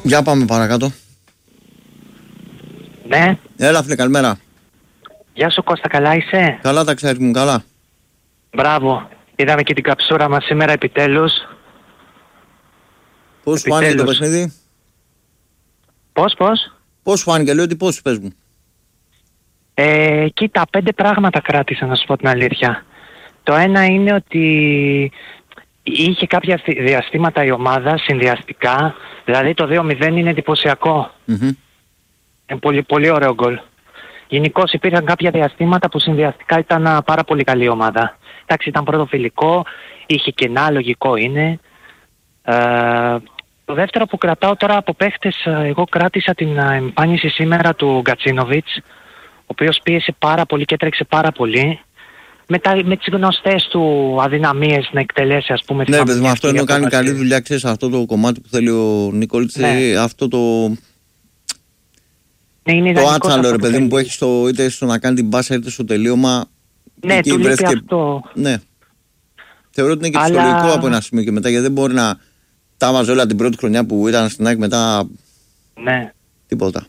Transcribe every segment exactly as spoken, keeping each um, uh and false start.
Για πάμε παρακάτω. Ναι. Έλα φίλε, καλημέρα. Γεια σου Κώστα, καλά είσαι? Καλά τα ξέρεις μου, καλά. Μπράβο. Είδαμε και την καψούρα μας σήμερα επιτέλους. Πώς σου φάνηκε το παιχνίδι? Πώς, πώς? Πώς σου φάνηκε, λέω ότι πώς πες μου. Ε, κοίτα, πέντε πράγματα κράτησα να σου πω την αλήθεια. Το ένα είναι ότι είχε κάποια διαστήματα η ομάδα συνδυαστικά. Δηλαδή το δύο μηδέν είναι εντυπωσιακό. Mm-hmm. Είναι πολύ, πολύ ωραίο γκολ. Γενικώς υπήρχαν κάποια διαστήματα που συνδυαστικά ήταν πάρα πολύ καλή ομάδα. Εντάξει, ήταν πρώτο φιλικό, είχε κενά, λογικό είναι. Ε, το δεύτερο που κρατάω τώρα από παίχτες, εγώ κράτησα την εμφάνιση σήμερα του Γκατσίνοβιτς, ο οποίος πίεσε πάρα πολύ και έτρεξε πάρα πολύ. Με, τα, με τις γνωστές του αδυναμίες να εκτελέσει, ας πούμε. Ναι, παιδί μου, αυτό είναι κάνει καλή δουλειά, ξέρεις, αυτό το κομμάτι που θέλει ο Νικόλιτς, ναι. Αυτό το... Ναι, είναι το άτσαλο ρε παιδί μου που έχει στο, είτε στο να κάνει την μπάσα είτε στο τελείωμα. Ναι, του λείπει και... αυτό. Ναι. Θεωρώ ότι είναι και Αλλά... φυσιολογικό από ένα σημείο και μετά, γιατί δεν μπορεί να τα βάζει όλα την πρώτη χρονιά που ήταν στην ΑΕΚ μετά. Ναι. Τίποτα.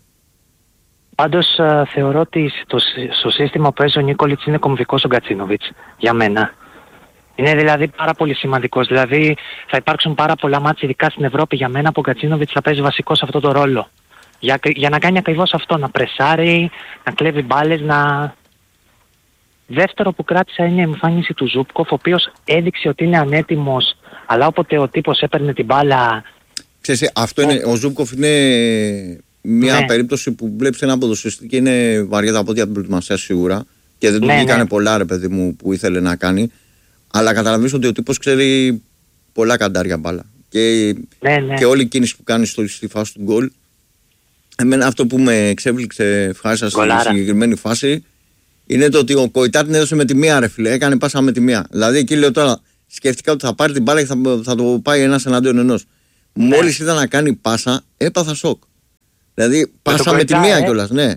Πάντως uh, θεωρώ ότι στο, στο σύστημα που παίζει ο Νίκολιτς είναι κομβικός ο Γκατσίνοβιτς, για μένα. Είναι δηλαδή πάρα πολύ σημαντικός. Δηλαδή θα υπάρξουν πάρα πολλά μάτς, ειδικά στην Ευρώπη, για μένα που ο Γκατσίνοβιτς θα παίζει βασικό σε αυτό το ρόλο. Για, για να κάνει ακριβώς αυτό, να πρεσάρει, να κλέβει μπάλες, να... Δεύτερο που κράτησα είναι η εμφάνιση του Ζούπκοφ, ο οποίος έδειξε ότι είναι ανέτοιμος, αλλά όποτε ο τύπος έπαιρνε την μπάλα... Ξέρεις, αυτό είναι, ο Ζούπκοφ είναι μια ναι. περίπτωση που βλέπεις ένα ποδοσφαιριστή και είναι βαριά τα πόδια από την προετοιμασία σίγουρα και δεν του ναι, βγήκανε ναι. πολλά ρε παιδί μου που ήθελε να κάνει, αλλά καταλαβαίνεις ότι ο τύπος ξέρει πολλά καντάρια μπάλα και, ναι, ναι. και όλη η κίνηση που κάνει στο, στη φάση του γκολ. Εμένα αυτό που με εξέπληξε ευχάριστα στη συγκεκριμένη φάση είναι το ότι ο Κοϊτά την έδωσε με τη μία ρε φίλε, έκανε πάσα με τη μία. Δηλαδή εκεί λέω τώρα, σκέφτηκα ότι θα πάρει την μπάλα και θα, θα το πάει ένας εναντίον ενός. Ναι. Μόλις είδα να κάνει πάσα, έπαθα σοκ. Δηλαδή πάσα με, με τη μία ε? κιόλας, ναι.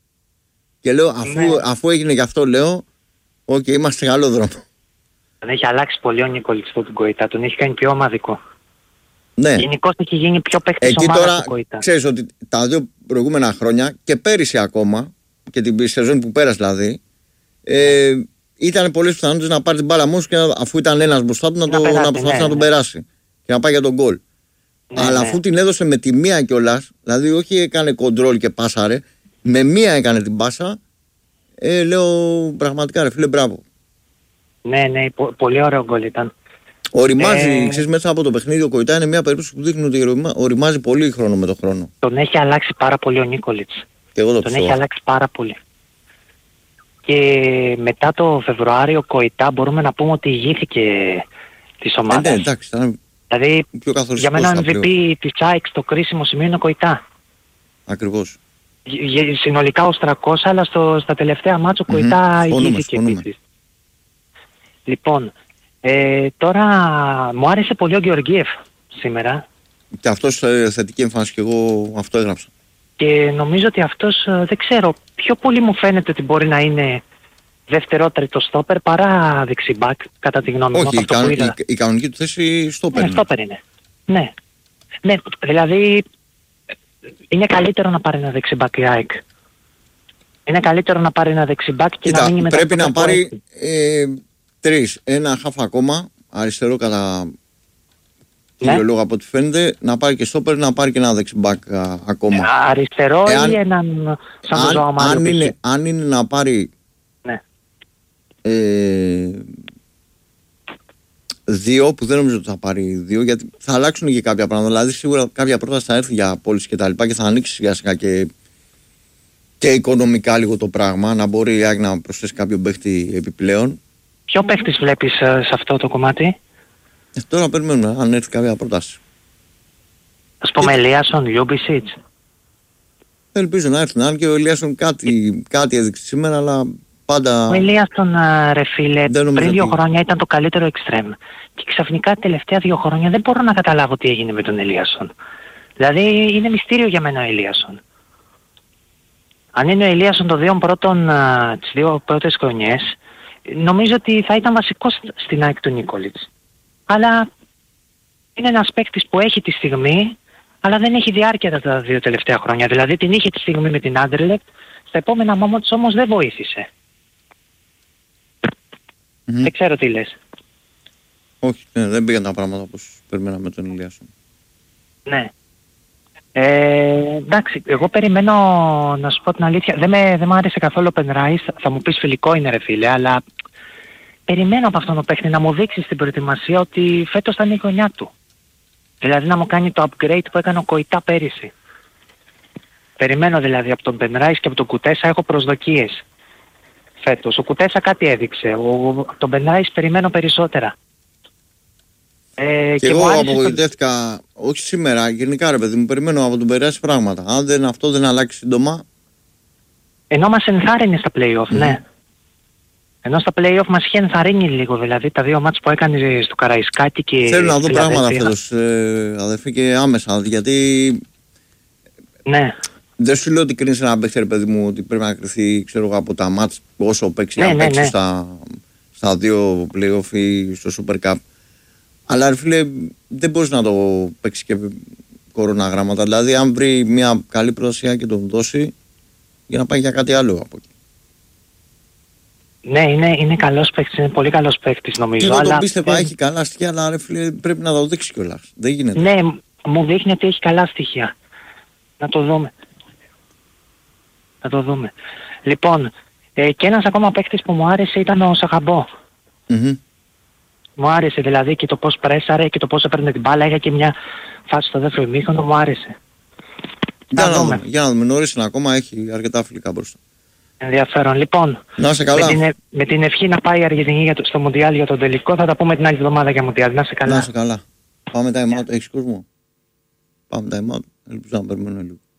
Και λέω αφού, ναι. αφού έγινε γι' αυτό λέω, οκ, okay, είμαστε σε καλό δρόμο. Τον έχει αλλάξει πολύ ο Νίκολιτς τον Κοϊτά, τον έχει κάνει πιο ομαδικό. Ναι. Γενικώς έχει γίνει πιο παίκτης εκεί ομάδας τώρα του Κοϊτά. Ξέρεις ότι τα δύο προηγούμενα χρόνια και πέρυσι ακόμα και την σεζόν που πέρασε δηλαδή ε, ήταν πολλές πιθανότητες να πάρει την μπάλα μόνος και αφού ήταν ένας μπροστά του να, να, το, περάσει, να προσπαθήσει ναι, να τον ναι. περάσει και να πάει για τον γκολ. Ναι, αλλά ναι. αφού την έδωσε με τη μία κιόλας, δηλαδή όχι έκανε κοντρόλ και πάσαρε, με μία έκανε την πάσα, ε, λέω πραγματικά ρε φίλε μπράβο. Ναι, ναι, πο, πολύ ωραίο γκολ ήταν. Οριμάζει, ε... ξέρεις, μέσα από το παιχνίδι ο Κοϊτά είναι μια περίπτωση που δείχνει ότι οριμάζει πολύ χρόνο με τον χρόνο. Τον έχει αλλάξει πάρα πολύ ο Νίκολιτς. Και εγώ το τον έχει αλλάξει πάρα πολύ. Και μετά το Φεβρουάριο ο Κοϊτά μπορούμε να πούμε ότι ηγήθηκε της ομάδας. Ε, ναι, εντάξει, ήταν δηλαδή πιο για μένα ο εμ βι πι της ΑΕΚ στο κρίσιμο σημείο είναι ο Κοϊτά. Ακριβώς. Συνολικά ως τριακόσια, αλλά στο, στα τελευταία μάτς ο Κοϊτά mm-hmm. ηγήθηκε επίσης. Λοιπόν, Ε, τώρα μου άρεσε πολύ ο Γεωργίεφ σήμερα. Και αυτός ε, θετική εμφάνιση και εγώ αυτό έγραψα. Και νομίζω ότι αυτός ε, δεν ξέρω, πιο πολύ μου φαίνεται ότι μπορεί να είναι δεύτερο τρίτο στόπερ παρά δεξιμπάκ κατά τη γνώμη μου. Όχι, η, κα, η, η κανονική του θέση στόπερ ναι, είναι. Στόπερ είναι. Ναι. Ναι, δηλαδή είναι καλύτερο να πάρει ένα δεξιμπάκ η ΑΕΚ. Είναι καλύτερο να πάρει ένα δεξιμπάκ και Κοίτα, να μείνει μετά. Πρέπει να πάρει ε, τρεις, ένα χαφ ακόμα, αριστερό κατά κύριο ναι. λόγο από ό,τι φαίνεται, να πάρει και στόπερ, να πάρει και ένα δεξιμπάκ ακόμα. Ε, αριστερό Εάν, ή έναν σαν το Ζωά Μάριο. Αν, είναι, αν είναι να πάρει ναι. ε, δύο, που δεν νομίζω ότι θα πάρει δύο, γιατί θα αλλάξουν και κάποια πράγματα. Δηλαδή σίγουρα κάποια πρόταση θα έρθει για πώληση και τα λοιπά και θα ανοίξει σιγά σιγά και, και οικονομικά λίγο το πράγμα, να μπορεί η ΑΕΚ να προσθέσει κάποιο παίχτη επιπλέον. Ποιο παίχτης βλέπεις uh, σε αυτό το κομμάτι? Ε, τώρα περιμένουμε αν έρθει κάποια πρόταση. Ας πούμε και... Ελίασον, Λιούμπισιτς. Ελπίζω να έρθει, αν και ο Ελίασον κάτι, κάτι έδειξε σήμερα, αλλά πάντα... Ο Ελίασον, uh, ρε φίλε, πριν δύο ότι... χρόνια ήταν το καλύτερο εξτρέμ. Και ξαφνικά τα τελευταία δύο χρόνια δεν μπορώ να καταλάβω τι έγινε με τον Ελίασον. Δηλαδή είναι μυστήριο για μένα ο Ελίασον. Αν είναι ο Ελίασον των δύο πρώτων, uh, τις δύο πρώτες χρονιές, νομίζω ότι θα ήταν βασικός στην ΑΕΚ του Νίκολιτς. Αλλά είναι ένας παίκτης που έχει τη στιγμή, αλλά δεν έχει διάρκεια τα δύο τελευταία χρόνια. Δηλαδή την είχε τη στιγμή με την Άντερλεκτ, στα επόμενα μάμοτς όμως δεν βοήθησε. Mm-hmm. Δεν ξέρω τι λες. Όχι, ναι, δεν πήγαν τα πράγματα όπως περιμέναμε με τον Ηλιάσον. Ναι. Ε, εντάξει, εγώ περιμένω να σου πω την αλήθεια. Δεν με, δεν μ' άρεσε καθόλου ο Penrice. Θα μου πεις φιλικό είναι ρε φίλε, αλλά περιμένω από αυτόν τον παίχτη να μου δείξει στην προετοιμασία ότι φέτος θα είναι η χρονιά του. Δηλαδή να μου κάνει το upgrade που έκανε ο Κοϊτά πέρυσι. Περιμένω δηλαδή από τον Penrice και από τον Κουτέσα, έχω προσδοκίες φέτος. Ο Κουτέσα κάτι έδειξε, ο, από τον Penrice περιμένω περισσότερα. Ε, και, και εγώ άρεσε απογοητεύτηκα, το... όχι σήμερα, γενικά ρε παιδί μου, περιμένω από τον Penrice πράγματα. Αν δεν, αυτό δεν αλλάξει σύντομα. Ενώ μας ενθάρρυνε στα play-off, mm. ναι. Ενώ στα play-off μας είχε ενθαρρύνει λίγο, δηλαδή τα δύο μάτς που έκανε στο Καραϊσκάκι και... Θέλω να δω πράγματα φέτος, ε, αδερφή, και άμεσα, γιατί... Ναι. Δεν σου λέω ότι κρίνεις ένα παίκτη, ρε παιδί μου, ότι πρέπει να κρυθεί, ξέρω εγώ, από τα μάτς όσο παίξει, ναι, να ναι, παίξει ναι. Στα, στα δύο play-off ή στο Super Cup. Αλλά ρε φίλε, δεν μπορείς να το παίξει και κοροναγράμματα. Δηλαδή, αν βρει μια καλή προδοσία και τον δώσει, για να πάει για κάτι άλλο από εκεί. Ναι, είναι, είναι καλός παίκτης, είναι πολύ καλός παίκτης νομίζω. Και εγώ αλλά... τον πίστευα, έχει καλά στοιχεία, αλλά ρε φίλε, πρέπει να το δείξει κιόλας. Δεν γίνεται. Ναι, μου δείχνει ότι έχει καλά στοιχεία. Να το δούμε. Να το δούμε. Λοιπόν, ε, και ένας ακόμα παίκτης που μου άρεσε ήταν ο Σαχαμπό. Mm-hmm. Μου άρεσε δηλαδή και το πώς πρέσαρε και το πώς έπαιρνε την μπάλα. Είχα και μια φάση στο δεύτερο ημίχρονο, μου άρεσε. Για να δούμε. Για να δούμε. Νωρίς είναι ακόμα, έχει αρκετά φιλικά μπροστά. Ενδιαφέρον. Λοιπόν, να σε καλά. Με, την, με την ευχή να πάει η Αργεντινή για το, στο Μουντιάλ για τον τελικό, θα τα πούμε την άλλη εβδομάδα για Μουντιάλ. Να σε καλά. Να σε καλά. Πάμε time out. Έχεις κόσμο? Πάμε time out. Ελπίζω να περιμένω λίγο.